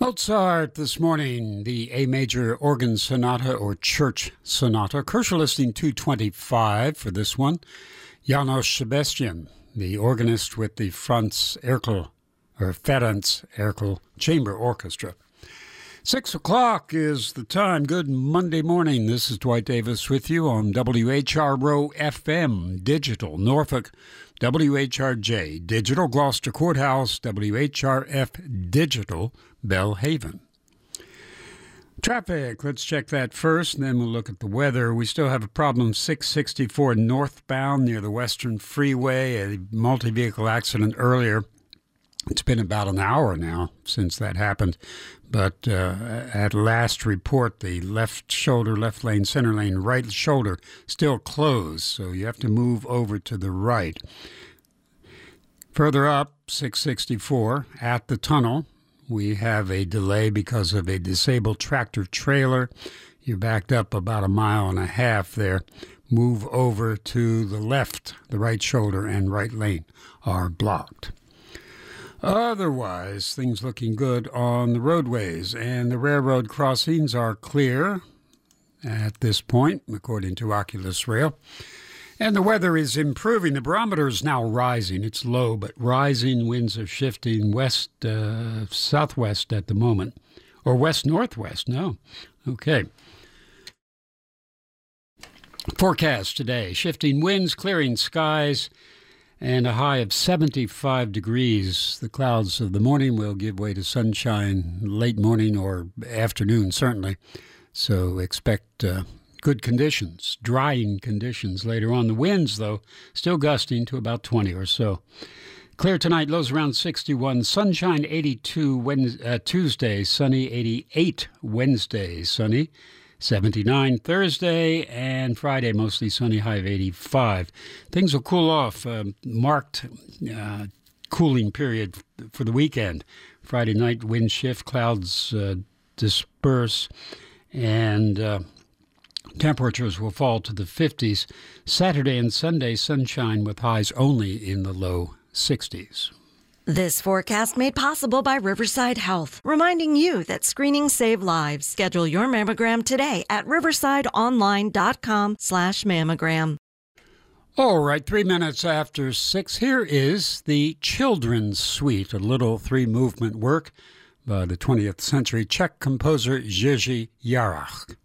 Mozart this morning, the A major organ sonata or church sonata. Kocher listing 225 for this one. János Sebestyén, the organist with the Ferenc Erkel Chamber Orchestra. 6 o'clock is the time. Good Monday morning. This is Dwight Davis with you on WHRO FM Digital Norfolk, WHRJ Digital Gloucester Courthouse, WHRF Digital Belhaven. Traffic, let's check that first, and then we'll look at the weather. We still have a problem 664 northbound near the Western Freeway, a multi-vehicle accident earlier. It's been about an hour now since that happened, but at last report, the left shoulder, left lane, center lane, right shoulder still closed, so you have to move over to the right. Further up, 664 at the tunnel, we have a delay because of a disabled tractor trailer. You're backed up about 1.5 miles there. Move over to the left, the right shoulder and right lane are blocked. Otherwise, things looking good on the roadways, and the railroad crossings are clear at this point, according to Oculus Rail. And the weather is improving. The barometer is now rising. It's low, but rising. Winds are shifting southwest at the moment. Or west-northwest, no. Okay. Forecast today. Shifting winds, clearing skies, and a high of 75 degrees. The clouds of the morning will give way to sunshine late morning or afternoon, certainly. So expect good conditions, drying conditions later on. The winds, though, still gusting to about 20 or so. Clear tonight, lows around 61. Sunshine 82 Tuesday, sunny 88 Wednesday, sunny 79 Thursday, and Friday mostly sunny, high of 85. Things will cool off, marked cooling period for the weekend. Friday night, wind shift, clouds disperse, and temperatures will fall to the 50s. Saturday and Sunday, sunshine with highs only in the low 60s. This forecast made possible by Riverside Health, reminding you that screenings save lives. Schedule your mammogram today at riversideonline.com/mammogram. All right, 3 minutes after 6, here is the Children's Suite, a little three-movement work by the 20th century Czech composer Jiří Jarach.